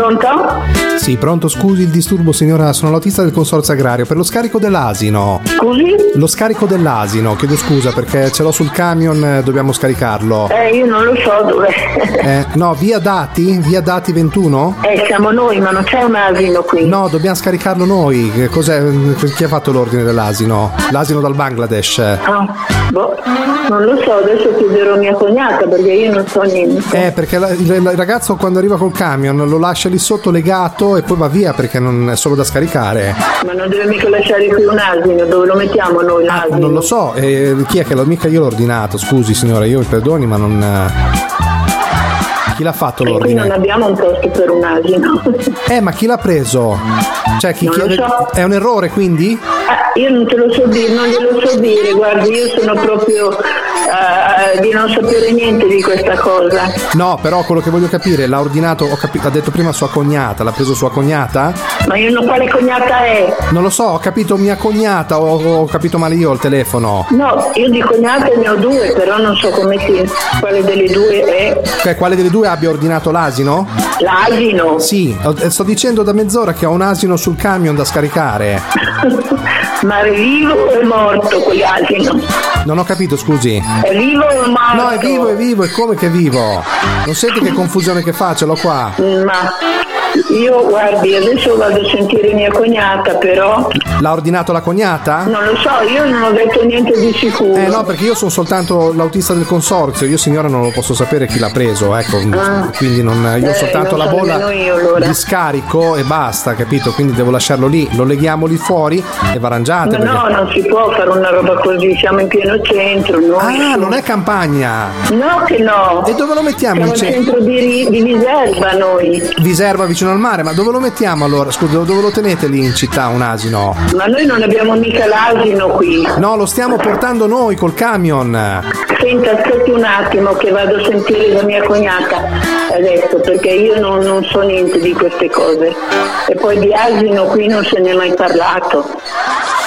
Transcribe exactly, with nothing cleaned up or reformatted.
Pronto? Sì, pronto, scusi il disturbo signora, sono l'autista del consorzio agrario per lo scarico dell'asino. Scusi? Lo scarico dell'asino, chiedo scusa perché ce l'ho sul camion, eh, dobbiamo scaricarlo. Eh, io non lo so dove. Eh, no, via Dati? Via Dati ventuno? Eh, siamo noi, ma non c'è un asino qui. No, dobbiamo scaricarlo noi. Che Cos'è? Chi ha fatto l'ordine dell'asino? L'asino dal Bangladesh. Ah, boh, non lo so, adesso chiederò a mia cognata perché io non so niente. Eh, perché la- il, il ragazzo quando arriva col camion lo lascia lì sotto legato e poi va via perché non è solo da scaricare. Ma non deve mica lasciare qui un asino, dove lo mettiamo noi l'asino? Ah, non lo so, eh, chi è che l'ho mica io l'ho ordinato? Scusi signora, io mi perdoni, ma non. eh, Chi l'ha fatto E qui l'ordine? non abbiamo un posto per un asino. Eh, ma chi l'ha preso? Cioè, chi Non lo chiede. so. È un errore quindi? Ah, io non te lo so dire, non glielo so dire, guardi, io sono proprio eh, di non sapere niente di questa cosa. No, però quello che voglio capire, l'ha ordinato, ho capi- ha detto prima sua cognata, l'ha preso sua cognata? Ma io non quale cognata è? Non lo so, ho capito mia cognata o ho capito male io al telefono. No, io di cognate ne ho due, però non so come si, quale delle due è Cioè, quale delle due abbia ordinato l'asino? l'asino. Sì, ho- eh, sto dicendo da mezz'ora che ho un asino sul camion da scaricare. Ma è vivo o è morto quell'asino? Non ho capito, scusi. È vivo o è morto? No, è vivo, è vivo, e come che è vivo? Non sente che confusione che fa? Ce l'ho qua. Ma io, guardi, adesso vado a sentire mia cognata, però L'ha ordinato la cognata? non lo so, io non ho detto niente di sicuro. Eh no, perché io sono soltanto l'autista del consorzio, io signora non lo posso sapere chi l'ha preso, ecco, Ah. quindi non, io ho Eh, soltanto non la so bolla nemmeno io, allora. di scarico e basta, capito? Quindi devo lasciarlo lì, lo leghiamo lì fuori e va arrangiate. Ma no, perché- non si può fare una roba così, siamo in pieno centro. Noi Ah, non è campagna! No che no. E dove lo mettiamo Siamo in al centro? centro di, di Viserba noi. Viserba vicino al mare, ma dove lo mettiamo allora? Scusa, dove lo tenete lì in città un asino? Ma noi non abbiamo mica l'asino qui. No, lo stiamo portando noi col camion. Senta, aspetti un attimo che vado a sentire la mia cognata adesso, perché io non, non so niente di queste cose. E poi di asino qui non se ne è mai parlato.